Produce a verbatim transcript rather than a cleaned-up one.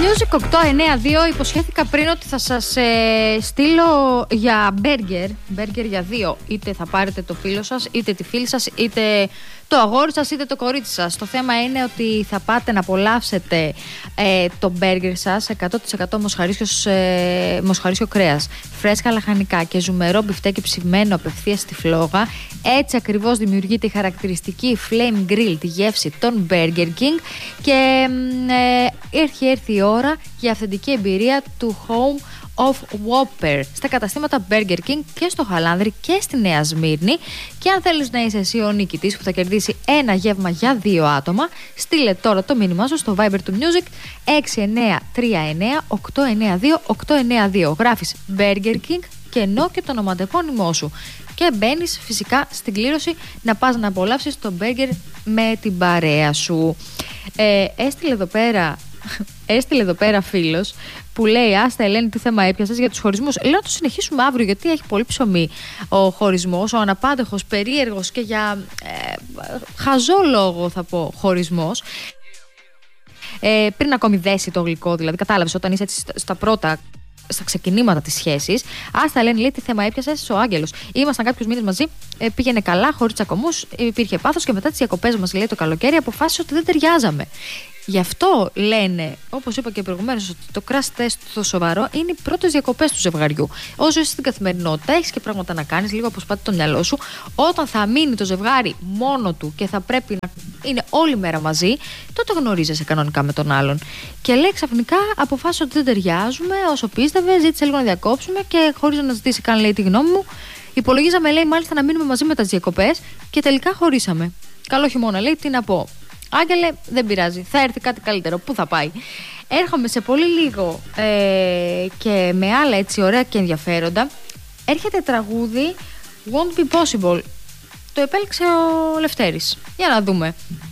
Music οκτώ εννιά δύο. Υποσχέθηκα πριν ότι θα σας ε, στείλω για μπέργκερ. Μπέργκερ για δύο. Είτε θα πάρετε το φίλο σας, είτε τη φίλη σας, είτε το αγόρι σας, είτε το κορίτσι σας. Το θέμα είναι ότι θα πάτε να απολαύσετε ε, το μπέργκερ σας εκατό τοις εκατό μοσχαρίσιο, ε, μοσχαρίσιο κρέας, φρέσκα λαχανικά και ζουμερό μπιφτέκι ψημένο απευθείας στη φλόγα. Έτσι ακριβώς δημιουργείται η χαρακτηριστική flame grilled γεύση των Burger King και ε, έρχει έρθει η ώρα για αυθεντική εμπειρία του Home of Whopper στα καταστήματα Burger King και στο Χαλάνδρι και στη Νέα Σμύρνη. Και αν θέλεις να είσαι εσύ ο νικητής που θα κερδίσει ένα γεύμα για δύο άτομα, στείλε τώρα το μήνυμά σου στο Viber του Music έξι εννιά τρία εννιά οκτώ εννιά δύο οκτώ εννιά δύο. Γράφεις Burger King και ενώ και το ονοματεπώνυμό σου και μπαίνεις φυσικά στην κλήρωση να πας να απολαύσεις το μπέργκερ με την παρέα σου. ε, έστειλε εδώ πέρα Έστειλε εδώ πέρα φίλος που λέει: Άστα Ελένη, τι θέμα έπιασες για τους χωρισμούς. Λέω να το συνεχίσουμε αύριο, γιατί έχει πολύ ψωμί ο χωρισμός, ο αναπάντεχος, περίεργος και για ε, χαζό λόγο θα πω χωρισμός. Ε, πριν ακόμη δέσει το γλυκό, δηλαδή κατάλαβες, όταν είσαι έτσι στα πρώτα, στα ξεκινήματα της σχέσης. Άστα Ελένη, λέει, τι θέμα έπιασες, ο Άγγελος. Ήμασταν κάποιους μήνες μαζί, ε, πήγαινε καλά, χωρίς τσακωμούς, υπήρχε πάθος και μετά τις διακοπές μας, λέει, το καλοκαίρι, αποφάσισε ότι δεν ταιριάζαμε. Γι' αυτό λένε, όπως είπα και προηγουμένως, ότι το crash test το σοβαρό είναι οι πρώτες διακοπές του ζευγαριού. Όσο είσαι στην καθημερινότητα, έχεις και πράγματα να κάνεις, λίγο αποσπάται το μυαλό σου. Όταν θα μείνει το ζευγάρι μόνο του και θα πρέπει να είναι όλη μέρα μαζί, τότε γνωρίζεσαι κανονικά με τον άλλον. Και λέει ξαφνικά, αποφάσισε ότι δεν ταιριάζουμε όσο πίστευε, ζήτησε λίγο να διακόψουμε και χωρίς να ζητήσει καν, λέει, τη γνώμη μου, υπολογίζαμε, λέει, μάλιστα να μείνουμε μαζί μετά τις διακοπές και τελικά χωρίσαμε. Καλό χειμώνα, λέει, τι να πω. Άγγελε, δεν πειράζει, θα έρθει κάτι καλύτερο. Πού θα πάει? Έρχομαι σε πολύ λίγο ε, και με άλλα έτσι ωραία και ενδιαφέροντα. Έρχεται τραγούδι Won't Be Possible. Το επέλεξε ο Λευτέρης. Για να δούμε.